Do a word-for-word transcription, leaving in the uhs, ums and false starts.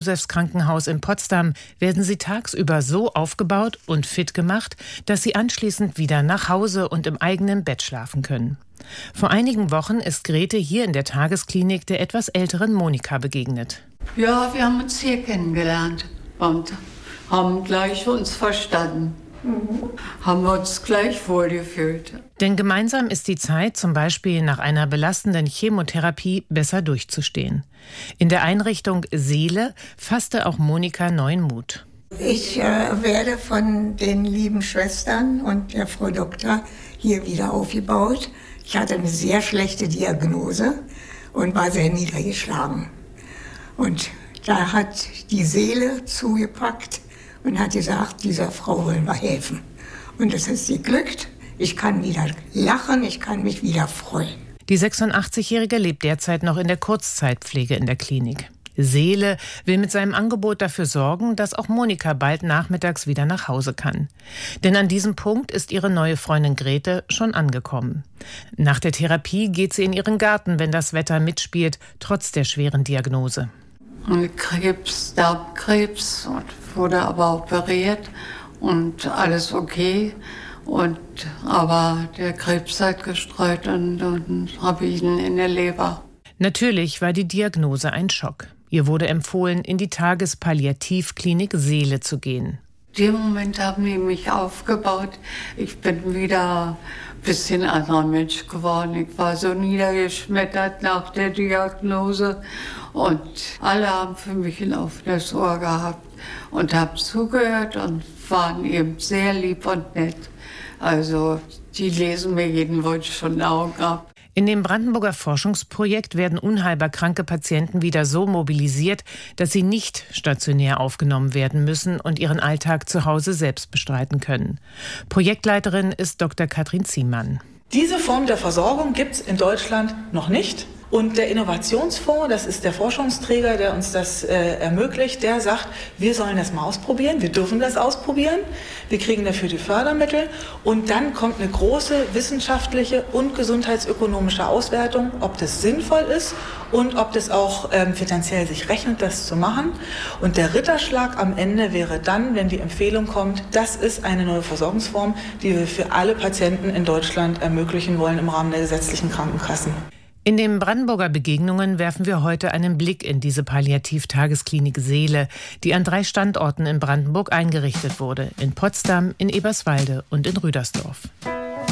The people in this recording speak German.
Josefs-Krankenhaus in Potsdam werden sie tagsüber so aufgebaut und fit gemacht, dass sie anschließend wieder nach Hause und im eigenen Bett schlafen können. Vor einigen Wochen ist Grete hier in der Tagesklinik der etwas älteren Monika begegnet. Ja, wir haben uns hier kennengelernt und haben gleich uns verstanden. Mhm. Haben wir uns gleich wohlgefühlt. Denn gemeinsam ist die Zeit, zum Beispiel nach einer belastenden Chemotherapie, besser durchzustehen. In der Einrichtung Seele fasste auch Monika neuen Mut. Ich äh, werde von den lieben Schwestern und der Frau Doktor hier wieder aufgebaut. Ich hatte eine sehr schlechte Diagnose und war sehr niedergeschlagen. Und da hat die Seele zugepackt und hat gesagt, dieser Frau wollen wir helfen. Und es ist geglückt. Ich kann wieder lachen, ich kann mich wieder freuen. Die sechsundachtzig-Jährige lebt derzeit noch in der Kurzzeitpflege in der Klinik. Seele will mit seinem Angebot dafür sorgen, dass auch Monika bald nachmittags wieder nach Hause kann. Denn an diesem Punkt ist ihre neue Freundin Grete schon angekommen. Nach der Therapie geht sie in ihren Garten, wenn das Wetter mitspielt, trotz der schweren Diagnose. Krebs, Darmkrebs, und wurde aber operiert und alles okay. Und, aber der Krebs hat gestreut und, und habe ihn in der Leber. Natürlich war die Diagnose ein Schock. Ihr wurde empfohlen, in die Tagespalliativklinik Seele zu gehen. In dem Moment haben die mich aufgebaut. Ich bin wieder ein bisschen anderer Mensch geworden. Ich war so niedergeschmettert nach der Diagnose. Und alle haben für mich ein offenes Ohr gehabt und haben zugehört und waren eben sehr lieb und nett. Also die lesen mir jeden Wunsch von den Augen ab. In dem Brandenburger Forschungsprojekt werden unheilbar kranke Patienten wieder so mobilisiert, dass sie nicht stationär aufgenommen werden müssen und ihren Alltag zu Hause selbst bestreiten können. Projektleiterin ist Doktor Katrin Ziemann. Diese Form der Versorgung gibt es in Deutschland noch nicht. Und der Innovationsfonds, das ist der Forschungsträger, der uns das äh, ermöglicht, der sagt, wir sollen das mal ausprobieren, wir dürfen das ausprobieren, wir kriegen dafür die Fördermittel und dann kommt eine große wissenschaftliche und gesundheitsökonomische Auswertung, ob das sinnvoll ist und ob das auch ähm, finanziell sich rechnet, das zu machen. Und der Ritterschlag am Ende wäre dann, wenn die Empfehlung kommt, das ist eine neue Versorgungsform, die wir für alle Patienten in Deutschland ermöglichen wollen im Rahmen der gesetzlichen Krankenkassen. In den Brandenburger Begegnungen werfen wir heute einen Blick in diese Palliativ-Tagesklinik Seele, die an drei Standorten in Brandenburg eingerichtet wurde: in Potsdam, in Eberswalde und in Rüdersdorf.